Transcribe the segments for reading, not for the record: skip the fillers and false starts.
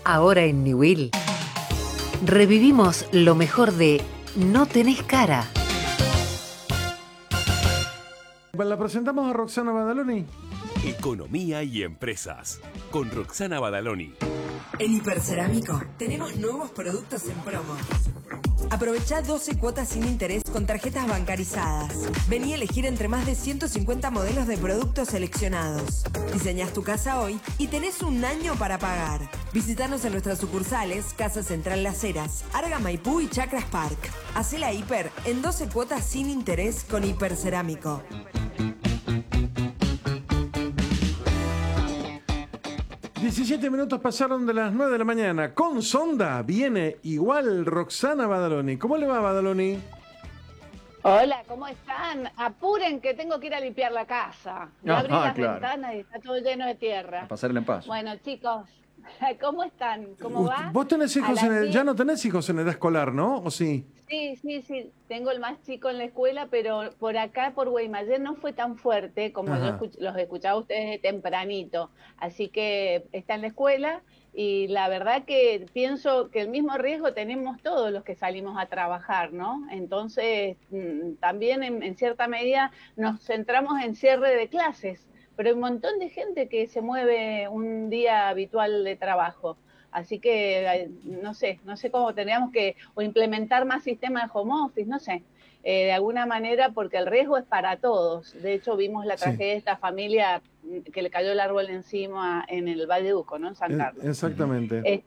Ahora en Newell revivimos lo mejor de No tenés cara. La presentamos a Roxana Badaloni. Economía y empresas con Roxana Badaloni. En Hipercerámico tenemos nuevos productos en promo. Aprovechá 12 cuotas sin interés con tarjetas bancarizadas. Vení a elegir entre más de 150 modelos de productos seleccionados. Diseñás tu casa hoy y tenés un año para pagar. Visítanos en nuestras sucursales Casa Central Las Heras, Arga Maipú y Chacras Park. Hacé la hiper en 12 cuotas sin interés con Hipercerámico. ...17 minutos pasaron de las 9 de la mañana. Con sonda viene igual Roxana Badaloni. ¿Cómo le va, Badaloni? Hola, ¿cómo están? Apuren que tengo que ir a limpiar la casa. Ya abrí las ventanas y está todo lleno de tierra. A pasarle en paz. Bueno, chicos, ¿cómo están? ¿Cómo va? Vos tenés hijos ya no tenés hijos en edad escolar, ¿no? ¿O sí? Sí. Tengo el más chico en la escuela, pero por acá, por Guaymallén, no fue tan fuerte como los escuchaba a ustedes de tempranito. Así que está en la escuela y la verdad que pienso que el mismo riesgo tenemos todos los que salimos a trabajar, ¿no? Entonces, también en cierta medida nos centramos en cierre de clases, pero hay un montón de gente que se mueve un día habitual de trabajo. Así que no sé cómo tendríamos que o implementar más sistemas de home office, no sé, de alguna manera, porque el riesgo es para todos. De hecho, vimos la tragedia de esta familia que le cayó el árbol encima en el Valle Duco, ¿no? En San Carlos. Exactamente.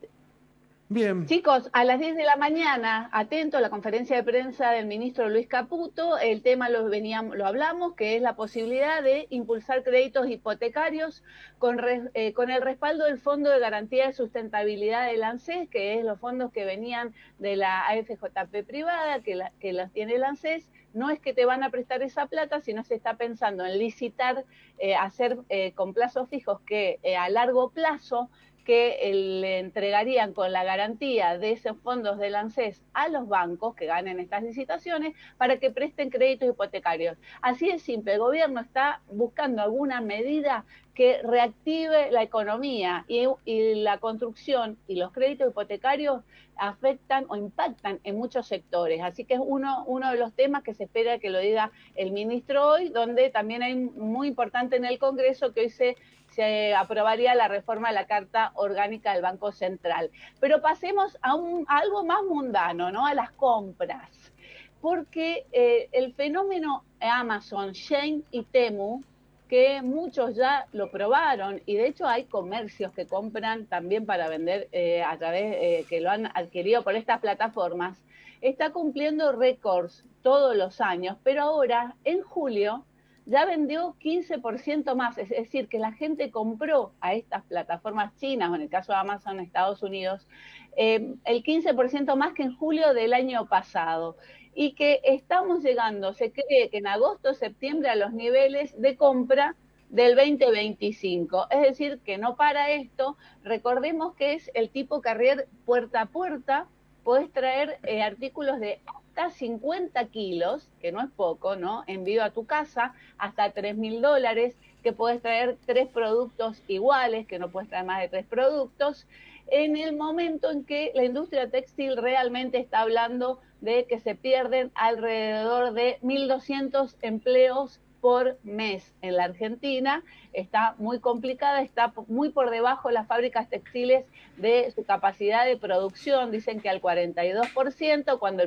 Bien. Chicos, a las 10 de la mañana, atento a la conferencia de prensa del ministro Luis Caputo, el tema lo hablamos, que es la posibilidad de impulsar créditos hipotecarios con el respaldo del Fondo de Garantía de Sustentabilidad del ANSES, que es los fondos que venían de la AFJP privada, que las tiene el ANSES. No es que te van a prestar esa plata, sino se está pensando en licitar, hacer con plazos fijos que a largo plazo que le entregarían con la garantía de esos fondos del ANSES a los bancos que ganen estas licitaciones para que presten créditos hipotecarios. Así de simple, el gobierno está buscando alguna medida que reactive la economía y la construcción y los créditos hipotecarios afectan o impactan en muchos sectores. Así que es uno de los temas que se espera que lo diga el ministro hoy, donde también hay muy importante en el Congreso que hoy se aprobaría la reforma de la Carta Orgánica del Banco Central. Pero pasemos a algo más mundano, ¿no? A las compras. Porque el fenómeno Amazon, Shein y Temu, que muchos ya lo probaron, y de hecho hay comercios que compran también para vender a través, que lo han adquirido por estas plataformas, está cumpliendo récords todos los años, pero ahora, en julio, ya vendió 15% más, es decir, que la gente compró a estas plataformas chinas, o en el caso de Amazon Estados Unidos, el 15% más que en julio del año pasado, y que estamos llegando, se cree que en agosto, septiembre, a los niveles de compra del 2025, es decir, que no para esto. Recordemos que es el tipo carrier puerta a puerta, podés traer artículos de hasta 50 kilos, que no es poco, ¿no? Envío a tu casa, hasta $3.000, que podés traer 3 productos iguales, que no puedes traer más de 3 productos, en el momento en que la industria textil realmente está hablando de que se pierden alrededor de 1.200 empleos por mes en la Argentina. Está muy complicada, está muy por debajo las fábricas textiles de su capacidad de producción, dicen que al 42%, cuando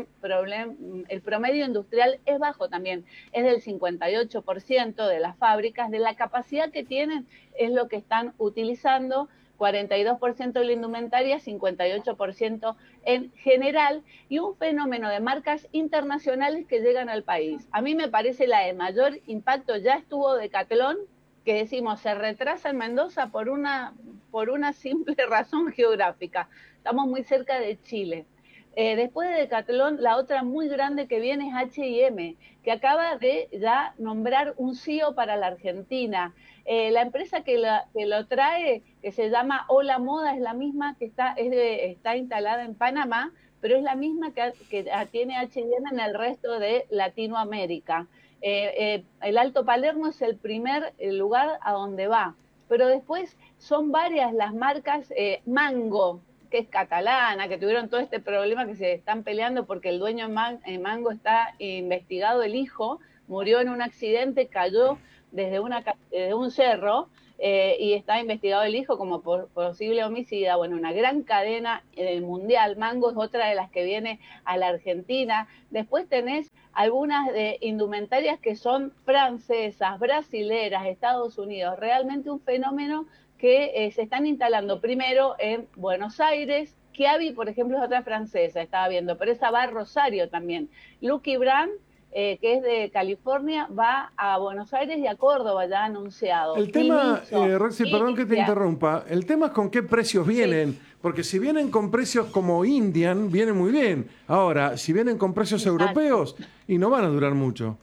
el promedio industrial es bajo también, es del 58% de las fábricas, de la capacidad que tienen es lo que están utilizando, 42% de la indumentaria, 58% en general, y un fenómeno de marcas internacionales que llegan al país. A mí me parece la de mayor impacto ya estuvo Decathlon, que decimos se retrasa en Mendoza por una simple razón geográfica. Estamos muy cerca de Chile. Después de Decathlon, la otra muy grande que viene es H&M, que acaba de ya nombrar un CEO para la Argentina. La empresa que lo trae, que se llama Hola Moda, es la misma que está instalada en Panamá, pero es la misma que tiene H&M en el resto de Latinoamérica. El Alto Palermo es el primer lugar a donde va. Pero después son varias las marcas. Mango, que es catalana, que tuvieron todo este problema, que se están peleando porque el dueño de Mango está investigado, el hijo murió en un accidente, cayó desde un cerro, y está investigado el hijo como posible homicida. Bueno, una gran cadena mundial. Mango es otra de las que viene a la Argentina. Después tenés algunas de indumentarias que son francesas, brasileras, Estados Unidos. Realmente un fenómeno que se están instalando primero en Buenos Aires. Kiabi, por ejemplo, es otra francesa, estaba viendo, pero esa va a Rosario también. Lucky Brand, que es de California, va a Buenos Aires y a Córdoba, ya anunciado. El tema, Roxy, perdón que te interrumpa, el tema es con qué precios vienen, porque si vienen con precios como Indian, vienen muy bien. Ahora, si vienen con precios europeos, y no van a durar mucho.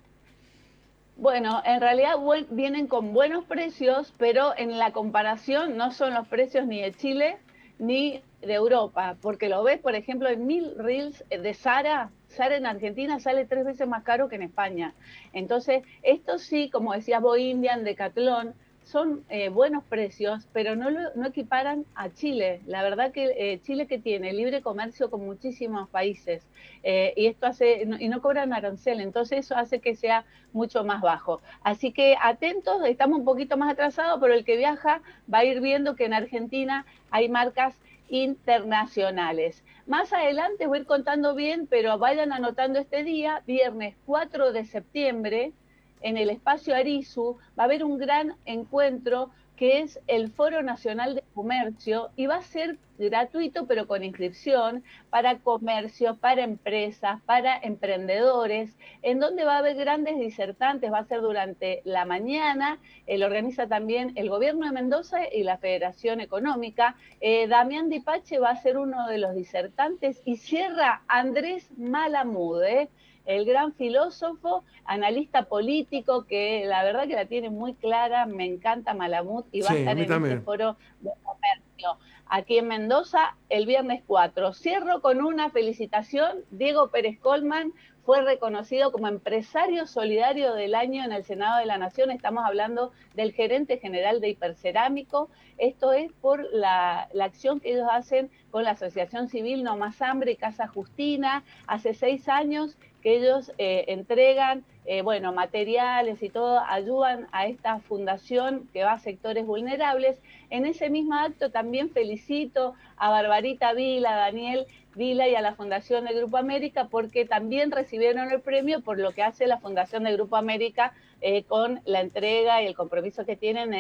Bueno, en realidad vienen con buenos precios, pero en la comparación no son los precios ni de Chile ni de Europa, porque lo ves, por ejemplo, en 1000 reels de Zara en Argentina sale 3 veces más caro que en España. Entonces, estos sí, como decías vos, Indian, Decathlon, son buenos precios, pero no equiparan a Chile. La verdad que Chile, que tiene libre comercio con muchísimos países, y esto y no cobran arancel, entonces eso hace que sea mucho más bajo. Así que atentos, estamos un poquito más atrasados, pero el que viaja va a ir viendo que en Argentina hay marcas internacionales. Más adelante voy a ir contando bien, pero vayan anotando este día, viernes 4 de septiembre, en el espacio Arizu, va a haber un gran encuentro que es el Foro Nacional de Comercio, y va a ser gratuito pero con inscripción para comercio, para empresas, para emprendedores, en donde va a haber grandes disertantes. Va a ser durante la mañana, lo organiza también el Gobierno de Mendoza y la Federación Económica. Damián Dipache va a ser uno de los disertantes, y cierra Andrés Malamud, el gran filósofo, analista político, que la verdad que la tiene muy clara. Me encanta Malamud, y va a estar en este Foro de Comercio aquí en Mendoza el viernes 4. Cierro con una felicitación. Diego Pérez Colman fue reconocido como empresario solidario del año en el Senado de la Nación. Estamos hablando del gerente general de Hipercerámico. Esto es por la acción que ellos hacen con la Asociación Civil No Más Hambre y Casa Justina. Hace 6 años que ellos entregan materiales y todo, ayudan a esta fundación que va a sectores vulnerables. En ese mismo acto también felicito a Barbarita Vila, a Daniel Vila y a la Fundación de Grupo América, porque también recibieron el premio por lo que hace la Fundación de Grupo América con la entrega y el compromiso que tienen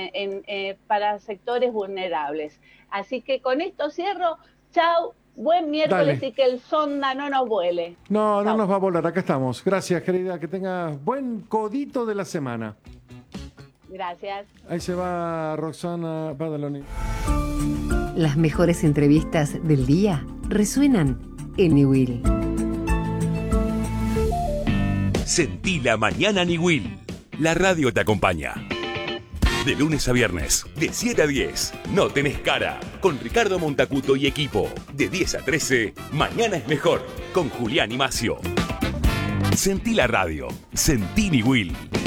para sectores vulnerables. Así que con esto cierro. Chau. Buen miércoles. Dale. Y que el sonda no nos vuele. No nos va a volar, acá estamos. Gracias, querida, que tengas buen codito de la semana. Gracias. Ahí se va Roxana Badaloni. Las mejores entrevistas del día resuenan en Niwil. Sentí la mañana Niwil. La radio te acompaña. De lunes a viernes, de 7 a 10, No Tenés Cara, con Ricardo Montacuto y equipo. De 10 a 13, Mañana es Mejor, con Julián y Macio. Sentí la radio, sentí Niwil.